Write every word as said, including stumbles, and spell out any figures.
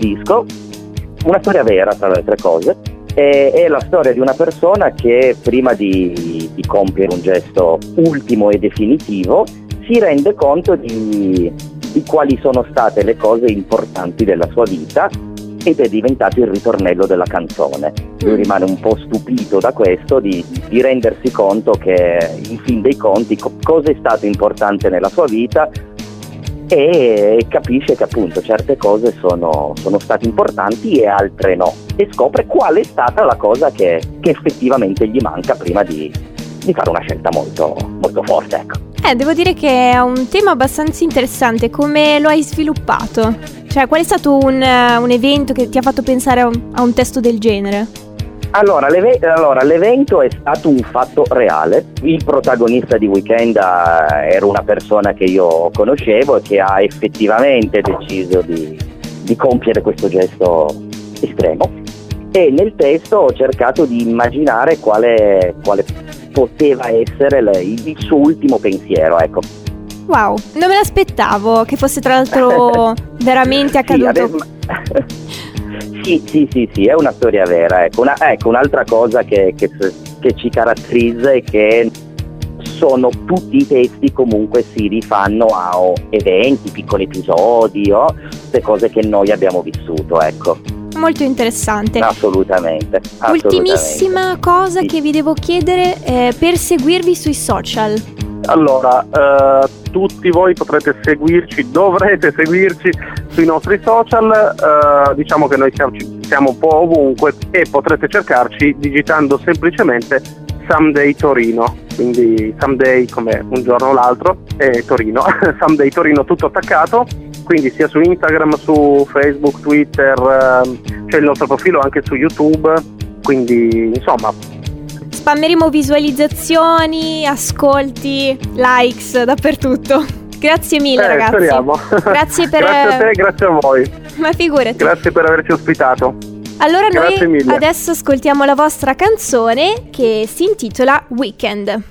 disco, una storia vera tra le altre cose. È, è la storia di una persona che prima di, di compiere un gesto ultimo e definitivo si rende conto di, di quali sono state le cose importanti della sua vita, ed è diventato il ritornello della canzone. Lui rimane un po' stupito da questo, di, di rendersi conto che in fin dei conti co- cosa è stato importante nella sua vita, e capisce che appunto certe cose sono, sono state importanti e altre no, e scopre qual è stata la cosa che, che effettivamente gli manca prima di, di fare una scelta molto, molto forte, ecco. Eh, devo dire che è un tema abbastanza interessante. Come lo hai sviluppato? Cioè, qual è stato un, un evento che ti ha fatto pensare a un, a un testo del genere? Allora, l'eve- allora, l'evento è stato un fatto reale. Il protagonista di Weekend uh, era una persona che io conoscevo e che ha effettivamente deciso di, di compiere questo gesto estremo. E nel testo ho cercato di immaginare quale, quale poteva essere le, il suo ultimo pensiero, ecco. Wow, non me l'aspettavo che fosse tra l'altro veramente accaduto. Sì, adesso... sì, sì, sì, sì, è una storia vera. Ecco, una, ecco un'altra cosa che, che, che ci caratterizza è che sono tutti i testi comunque si rifanno a oh, eventi, piccoli episodi o oh, queste cose che noi abbiamo vissuto, ecco. Molto interessante. Assolutamente, assolutamente. Ultimissima cosa sì. che vi devo chiedere è per seguirvi sui social. Allora, eh, tutti voi potrete seguirci, dovrete seguirci sui nostri social, eh, diciamo che noi siamo, siamo un po' ovunque e potrete cercarci digitando semplicemente Someday Torino, quindi Someday come un giorno o l'altro e Torino, Someday Torino tutto attaccato, quindi sia su Instagram, su Facebook, Twitter, eh, c'è il nostro profilo anche su YouTube, quindi insomma... Spammeremo visualizzazioni, ascolti, likes dappertutto. Grazie mille, eh, ragazzi. Speriamo. Grazie per Grazie a te, grazie a voi. Ma figurati. Grazie per averci ospitato. Allora grazie noi mille. Adesso ascoltiamo la vostra canzone che si intitola Weekend.